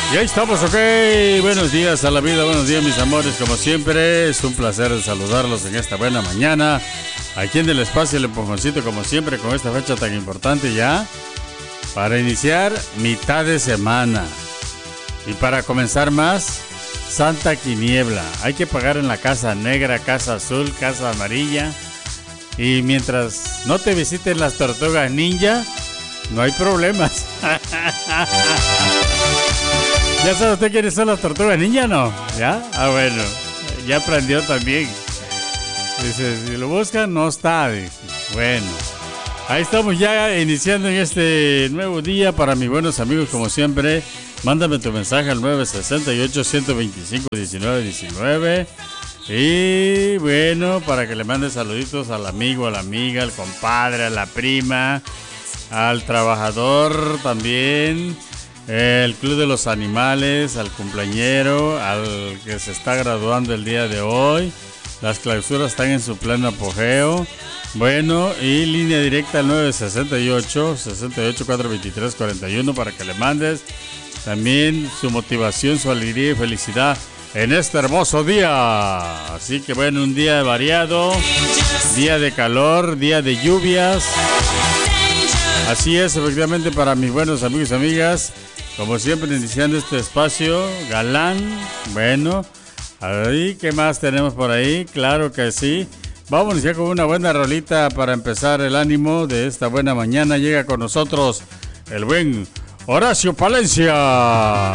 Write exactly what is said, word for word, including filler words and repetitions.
Y ahí estamos, ok. Buenos días a la vida, buenos días mis amores. Como siempre, es un placer saludarlos en esta buena mañana. Aquí en el espacio El Empujoncito, como siempre, con esta fecha tan importante ya. Para iniciar mitad de semana. Y para comenzar más, Santa Quiniebla. Hay que pagar en la casa negra, casa azul, casa amarilla. Y mientras no te visiten las tortugas ninja, no hay problemas. ¿Ya sabe usted quiénes son las tortugas ninja, no? ¿Ya? Ah, bueno. Ya aprendió también. Dice, si lo buscan, no está. Dice. Bueno. Ahí estamos ya iniciando en este nuevo día. Para mis buenos amigos, como siempre, mándame tu mensaje al nueve seis ocho, uno dos cinco, uno nueve uno nueve. Y bueno, para que le mandes saluditos al amigo, a la amiga, al compadre, a la prima, al trabajador también, el Club de los Animales, al cumpleañero, al que se está graduando el día de hoy. Las clausuras están en su pleno apogeo. Bueno, y línea directa al nueve seis ocho, seis ocho, cuatro dos tres, cuatro uno para que le mandes también su motivación, su alegría y felicidad en este hermoso día. Así que bueno, un día variado, día de calor, día de lluvias. Así es, efectivamente, para mis buenos amigos y amigas, como siempre iniciando este espacio, Galán. Bueno, ahí, ¿qué más tenemos por ahí? Claro que sí. Vamos a iniciar con una buena rolita para empezar el ánimo de esta buena mañana. Llega con nosotros el buen Horacio Palencia.